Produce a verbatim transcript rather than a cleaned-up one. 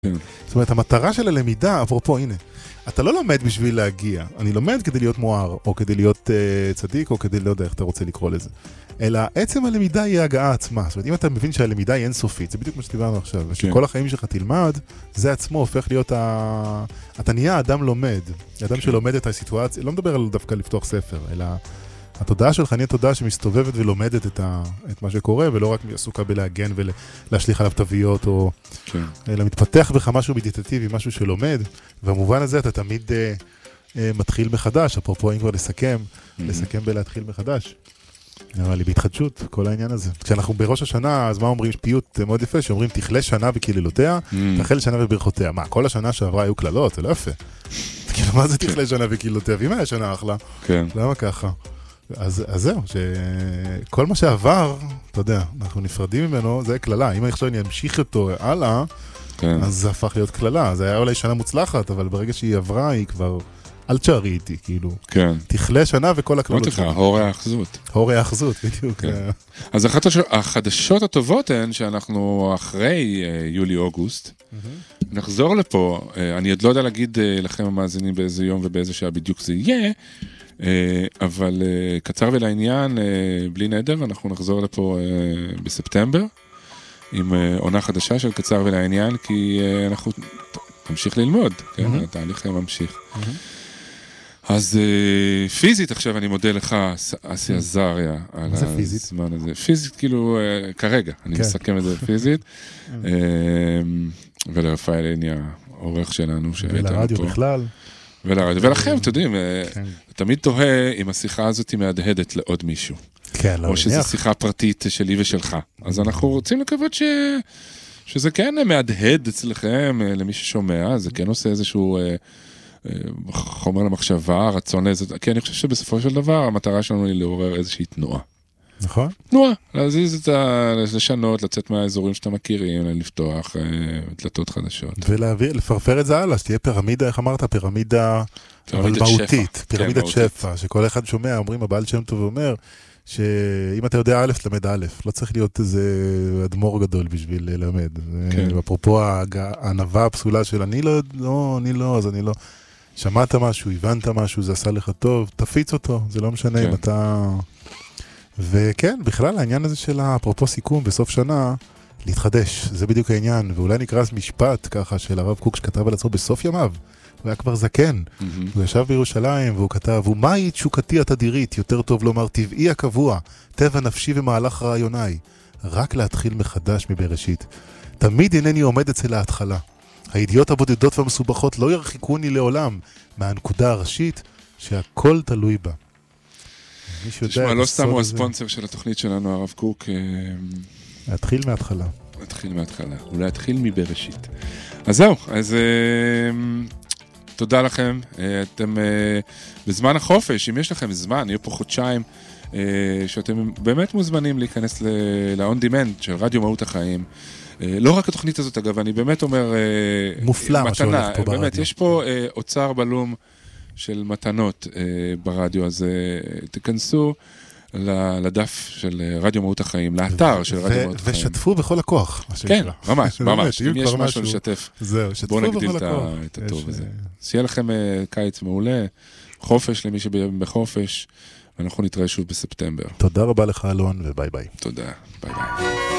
זאת אומרת, המטרה של הלמידה, אפרופו, הנה, אתה לא לומד בשביל להגיע, אני לומד כדי להיות מואר, או כדי להיות uh, צדיק, או כדי לא יודע איך אתה רוצה לקרוא לזה. אלא עצם הלמידה היא ההגעה עצמה. זאת אומרת, אם אתה מבין שהלמידה היא אינסופית, זה בדיוק מה שדיברנו עכשיו, כן. שכל החיים שלך תלמד, זה עצמו הופך להיות, ה... אתה נהיה אדם לומד, אדם כן. שלומד את הסיטואציה, לא מדבר על דווקא לפתוח ספר, אלא התודעה שלך נהיה תודעה שמסתובבת ולומדת את, ה... את מה שקורה, ולא רק עסוקה בלהגן ולהשליך עליו תוויות, או... כן. אלא מתפתח בך משהו מדיטטיבי, משהו שלומד, והמובן הזה אתה תמיד אה, אה, מתחיל מחדש, אפרופו אם כבר לסכם, mm-hmm. לסכם בלהתחיל מחדש. נראה לי בהתחדשות, כל העניין הזה. כשאנחנו בראש השנה, אז מה אומרים? פיוט מאוד יפה, שאומרים תכלה שנה בקללותיה, תחל שנה וברכותיה. מה, כל השנה שעברה היו קללות? זה לא יפה. כאילו, מה זה תכלה שנה בקללותיה? ואם היה שנה אחלה? כן. למה ככה? אז, אז זהו, שכל מה שעבר, אתה יודע, אנחנו נפרדים ממנו, זה כללה. אם אני חושב אני אמשיך אותו הלאה, כן. אז זה הפך להיות כללה. זה היה אולי שנה מוצלחת, אבל ברגע שהיא עברה, היא כבר... אל תשארי איתי, כאילו. כן. תכלה שנה וכל הכללות. אמרתי לך, הורי האחזות. הורי האחזות, בדיוק. כן. אז אחת החדשות הטובות הן שאנחנו אחרי יולי-אוגוסט, mm-hmm. נחזור לפה, אני עוד לא יודע להגיד לכם המאזינים באיזה יום ובאיזה שעה בדיוק זה יהיה, אבל קצר ולעניין, בלי נדר, אנחנו נחזור לפה בספטמבר, עם עונה חדשה של קצר ולעניין, כי אנחנו נמשיך ללמוד, כן? Mm-hmm. התהליך ממשיך. Mm-hmm. אז פיזית עכשיו אני מודה לך, אסי עזריה, על הזמן הזה. פיזית כאילו, כרגע, אני מסכם את זה פיזית. ולרפאל עיני העורך שלנו. ולרדיו בכלל. ולרדיו, ולכם, אתם יודעים, תמיד תוהה אם השיחה הזאת היא מהדהדת לעוד מישהו. כן, לא. או שזו שיחה פרטית שלי ושלך. אז אנחנו רוצים לקוות ש... שזה כן מהדהד אצלכם, למי ששומע, זה כן עושה איזשהו... חומר למחשבה, רצון לאיזה... כי אני חושב שבסופו של דבר, המטרה שלנו היא לעורר איזושהי תנועה. נכון. תנועה, להזיז את ה... לשנות, לצאת מהאזורים שאתה מכירים, לפתוח דלתות חדשות. ולהביא, לפרפר את זה הלאה, שתהיה פירמידה, איך אמרת? פירמידה אבל מהותית. פירמידת שפע, שכל אחד שומע, אומרים, הבעל שם טוב ואומר, שאם אתה יודע א', תלמד א', לא צריך להיות איזה אדמו"ר גדול בשביל ללמד. אפרופו הענווה הפסולה של אני לא, לא, אני לא, אז אני לא. שמעת משהו, הבנת משהו, זה עשה לך טוב, תפיץ אותו, זה לא משנה אם אתה... וכן, בכלל העניין הזה של אפרופו סיכום בסוף שנה, להתחדש, זה בדיוק העניין, ואולי נקרא משפט ככה של הרב קוק שכתב על עצמו בסוף ימיו, הוא היה כבר זקן, הוא ישב בירושלים והוא כתב, ומהי תשוקתי התדירית, יותר טוב לומר טבעי הקבוע, טבע נפשי ומהלך רעיוני, רק להתחיל מחדש מבראשית. תמיד אינני עומד אצל ההתחלה. הידיעות הבודדות והמסובכות לא ירחיקוני לעולם מהנקודה הראשית שהכל תלוי בה. תשמע, לא סתם הוא הספונסר של התוכנית שלנו, הרב קוק. להתחיל מההתחלה. להתחיל מההתחלה, אולי להתחיל מבראשית. אז זהו, אז תודה לכם. אתם בזמן החופש, אם יש לכם זמן, יהיו פה חודשיים, שאתם באמת מוזמנים להיכנס ל-on demand של רדיו מהות החיים. לא רק התוכנית הזאת, אגב, אני באמת אומר... מופלא מה שהולך פה ברדיו. באמת, יש פה אוצר בלום של מתנות ברדיו, אז תכנסו לדף של רדיו מהות החיים, לאתר של רדיו מהות החיים. ושתפו בכל הכוח. כן, ממש, ממש. אם יש משהו לשתף, בואו נגדיל את הטוב הזה. שיהיה לכם קיץ מעולה, חופש למי שבחופש, ואנחנו נתראה שוב בספטמבר. תודה רבה לך, אלון, וביי ביי. תודה, ביי ביי.